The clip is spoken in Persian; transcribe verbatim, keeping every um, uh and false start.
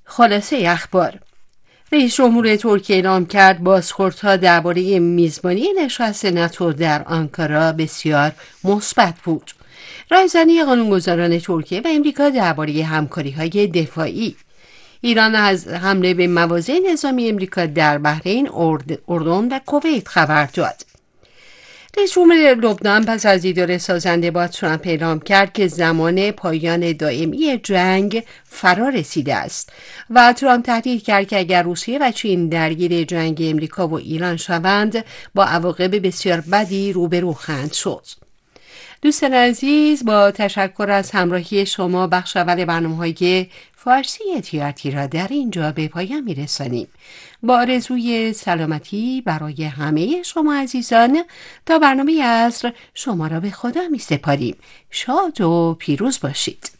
خلاصه اخبار: رئیس جمهور ترکیه اعلام کرد بازخوردها درباره میزبانی نشست ناتو در آنکارا بسیار مثبت بود. رایزنی قانونگذاران ترکیه و امریکا درباره همکاری‌های دفاعی. ایران از حمله به مواضع نظامی امریکا در بحرین، اردن و کویت خبر داد. رئیس جمهور لبنان پس از دیدار سازنده با ترامپ اعلام کرد که زمان پایان دائمی جنگ فرا رسیده است و ترامپ تهدید کرد که اگر روسیه و چین درگیر جنگ امریکا و ایران شوند با عواقب بسیار بدی روبرو خواهند شد. دوستان عزیز، با تشکر از همراهی شما بخش اول برنامه‌های فارسی تی‌آرتی را در اینجا به پایان می‌رسانیم. با آرزوی سلامتی برای همه شما عزیزان، تا برنامه عصر شما را به خدا می‌سپاریم. شاد و پیروز باشید.